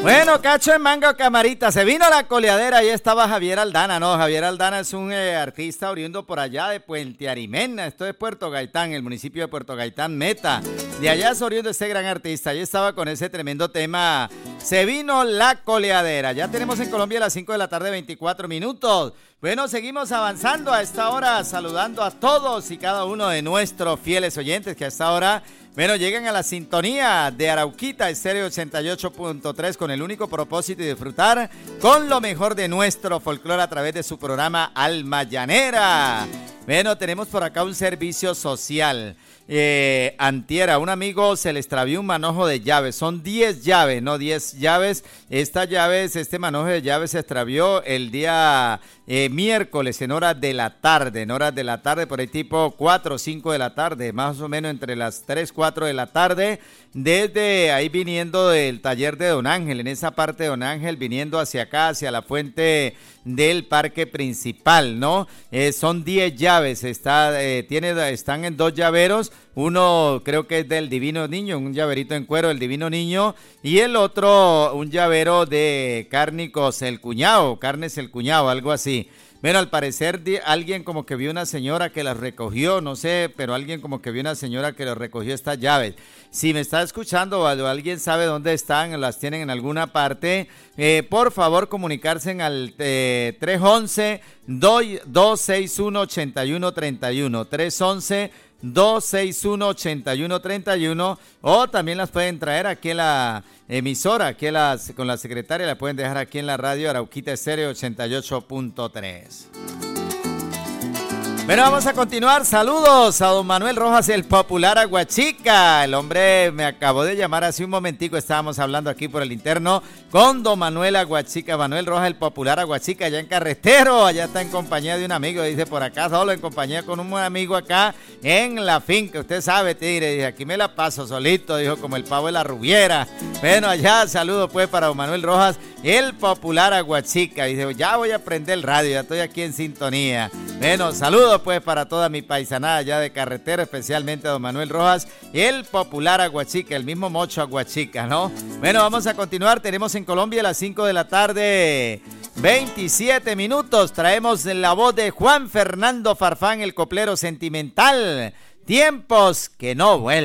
Bueno, cacho en mango, camarita, se vino la coleadera, ahí estaba Javier Aldana, ¿no? Javier Aldana es un artista oriundo por allá de Puente Arimena, esto es Puerto Gaitán, el municipio de Puerto Gaitán, Meta. De allá es oriundo este gran artista, ahí estaba con ese tremendo tema, se vino la coleadera. Ya tenemos en Colombia a las 5 de la tarde, 24 minutos. Bueno, seguimos avanzando a esta hora, saludando a todos y cada uno de nuestros fieles oyentes que a esta hora, bueno, llegan a la sintonía de Arauquita Estéreo 88.3 con el único propósito de disfrutar con lo mejor de nuestro folclore a través de su programa Alma Llanera. Bueno, tenemos por acá un servicio social. Antier, a un amigo se le extravió un manojo de llaves, son 10 llaves, no 10 llaves, este manojo de llaves se extravió el día miércoles en horas de la tarde, por ahí tipo 4 o 5 de la tarde, más o menos entre las 3, 4 de la tarde, desde ahí viniendo del taller de Don Ángel, en esa parte de Don Ángel, viniendo hacia acá, hacia la fuente del parque principal, ¿no? Son 10 llaves, están en 2 llaveros, uno creo que es del Divino Niño, un llaverito en cuero del Divino Niño, y el otro un llavero de Carnes el Cuñado, algo así. Bueno, al parecer alguien como que vio una señora que las recogió, no sé, pero alguien como que vio una señora que las recogió estas llaves. Si me está escuchando o alguien sabe dónde están, las tienen en alguna parte, por favor comunicarse al 311-261-8131, 261-8131, o también las pueden traer aquí en la emisora, con la secretaria, la pueden dejar aquí en la radio Arauquita Estéreo 88.3. Bueno, vamos a continuar. Saludos a don Manuel Rojas, el popular Aguachica. El hombre me acabó de llamar hace un momentico, estábamos hablando aquí por el interno con don Manuel Aguachica, Manuel Rojas, el popular Aguachica, allá en Carretero, allá está en compañía de un amigo, dice por acá solo, en compañía con un amigo acá en la finca, usted sabe, tigre, dice, aquí me la paso solito, dijo, como el pavo de la Rubiera. Bueno, allá, saludos pues para don Manuel Rojas, el popular Aguachica, dice, ya voy a prender el radio, ya estoy aquí en sintonía. Bueno, saludos pues para toda mi paisanada allá de Carretero, especialmente a don Manuel Rojas, el popular Aguachica, el mismo mocho Aguachica, ¿no? Bueno, vamos a continuar, tenemos en Colombia a las 5 de la tarde, 27 minutos, traemos la voz de Juan Fernando Farfán, el coplero sentimental, tiempos que no vuelven.